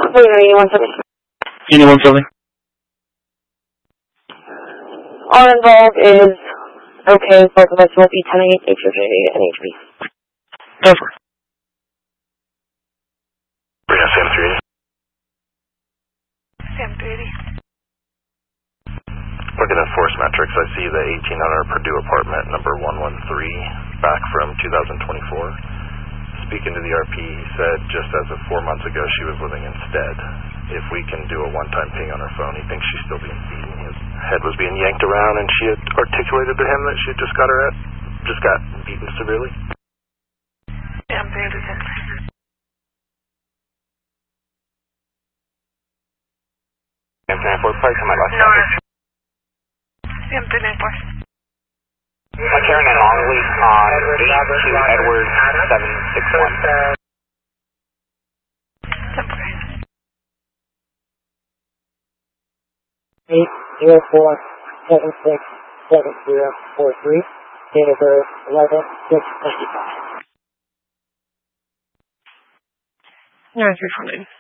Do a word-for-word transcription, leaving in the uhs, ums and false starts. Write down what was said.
Wait, are you one something? Anyone something? All involved is okay. Both of us will be telling H O J and H B. Over. Yeah, Sam three eighty. Sam three eighty. Looking at force metrics, I see the eighteen hundred Purdue apartment number one one three back from two thousand twenty-four. Speaking to the R P, he said just as of four months ago she was living instead. If we can do a one-time ping on her phone, he thinks she's still being beaten. His head was being yanked around, and she had articulated to him that she had just got her at, just got beaten severely. Sam three eighty. Sam three ninety-four, probably come my left. No. Sam three ninety-four. Uh, Karen and Longley on eight two Edward seven six one. eight zero four seven six seven zero four three. Date of birth eleven six fifty-five. No, three four nine.